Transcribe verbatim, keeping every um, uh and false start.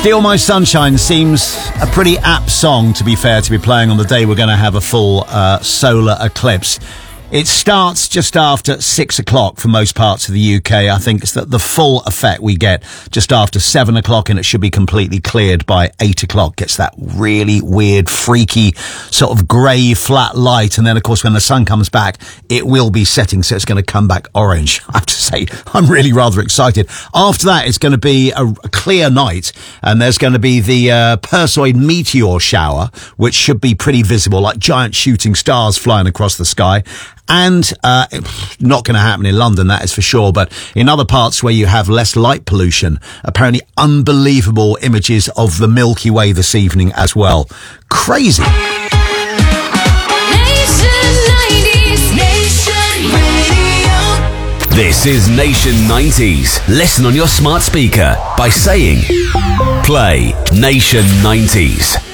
Steal My Sunshine seems a pretty apt song, to be fair, to be playing on the day we're going to have a full uh, solar eclipse. It starts just after six o'clock for most parts of the U K. I think it's that the full effect we get just after seven o'clock, and it should be completely cleared by eight o'clock. Gets that really weird, freaky, sort of grey, flat light. And then, of course, when the sun comes back, it will be setting, so it's going to come back orange. I have to say, I'm really rather excited. After that, it's going to be a, a clear night, and there's going to be the uh, Perseid meteor shower, which should be pretty visible, like giant shooting stars flying across the sky. And uh not going to happen in London, that is for sure, but in other parts where you have less light pollution, apparently unbelievable images of the Milky Way this evening as well. Crazy. This is Nation nineties. Listen on your smart speaker by saying, play Nation nineties.